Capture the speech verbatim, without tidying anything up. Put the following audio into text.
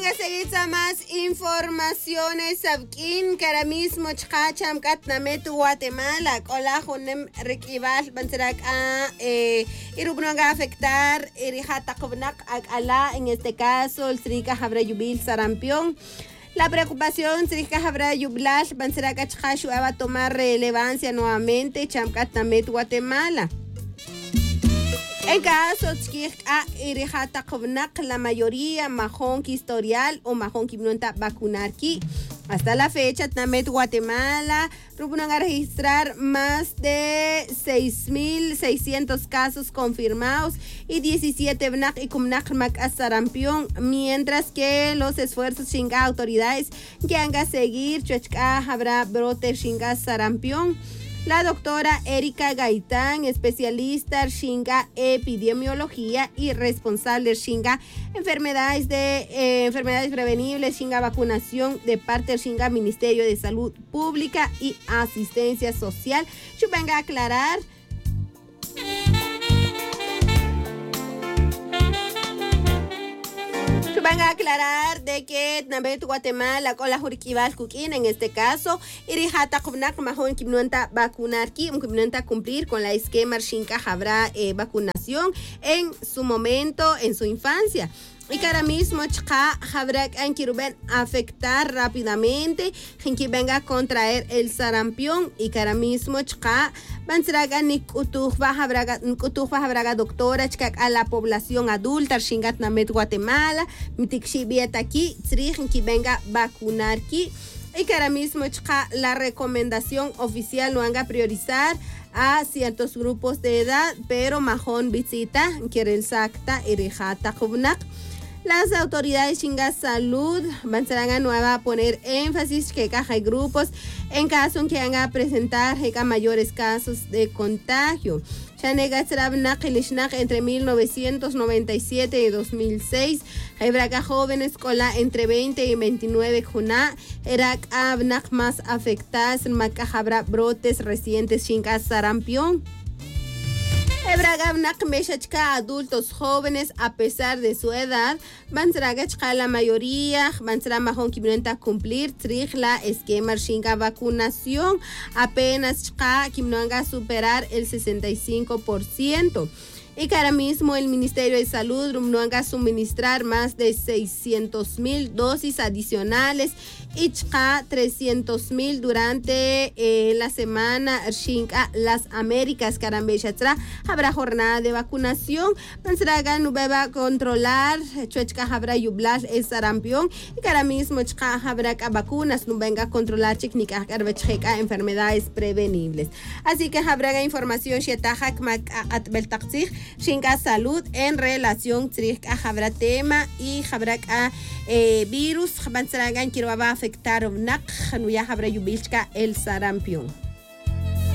a seguir a más informaciones. Sabkin, que ahora mismo chacham katnamet Guatemala. Hola, jonem rekival banserak a irubno a afectar irijata kovnak ala, en este caso el Srika Habra Yubil Sarampión. La preocupación Srika Habra Yublash banserak chashu va a tomar relevancia nuevamente chamkatnamet Guatemala. En caso de que la mayoría majón historial o majón que no vacunar aquí. Hasta la fecha, Tnamet Guatemala van a registrar más de seis mil seiscientos casos confirmados y diecisiete vnak y kumnak mak sarampión, mientras que los esfuerzos chinga autoridades que han a seguir chuechka habrá brote chinga sarampión. La doctora Erika Gaitán, especialista en Shinga Epidemiología y responsable de Shinga Enfermedades de eh, enfermedades prevenibles, Shinga Vacunación de parte del Shinga Ministerio de Salud Pública y Asistencia Social. Yo vengo a aclarar. Van a aclarar de que Tnamet Guatemala con la Juriquibal Cuquín, en este caso, irijata kubnak mahon kimnuenta vacunar ki, kimnuenta cumplir con la esquema Shinka habrá eh, vacunación en su momento, en su infancia. Y que ahora mismo chka habrá que afectar rápidamente, que venga a contraer el sarampión, y que ahora mismo chka van a nikutuja habrá doctora chka a la población adulta Shingat Tnamet Guatemala, mitikxibieta aquí, que venga a vacunar aquí. Y que ahora mismo chka la recomendación oficial no haga priorizar a ciertos grupos de edad, pero majón visita quieren sacta y rijata kubnak. Las autoridades chinga salud van a nueva poner énfasis que hay grupos en caso en que van a presentar mayores casos de contagio. Entre mil novecientos noventa y siete y dos mil seis, Hebraga jóvenes con la entre veinte y veintinueve juna, Herak abnak más afectadas, Macajabra brotes recientes chinga sarampión. Hebragavnak meshachka adultos jóvenes a pesar de su edad, Bansragachka la mayoría, Bansra mahon kimnenta cumplir trij la esquema shinga vacunación, apenas chka kimnoanga superar el sesenta y cinco por ciento. Y que ahora mismo el Ministerio de Salud no haga suministrar más de seiscientos mil dosis adicionales y trescientos mil durante eh, la semana Shinka Las Américas Carambechatra habrá jornada de vacunación. Pansraga no va a controlar chuechka habrá yublar el sarampión y que ahora mismo chka habrá vacunas no venga a controlar chiknika garbecheka enfermedades prevenibles. Así que habrá información shetahak mak atbel taxig Shinga Salud en relación a habrá tema y habrá eh, virus, Bansragan quiero va a afectar nak, no ya habrá yubilchka el sarampión.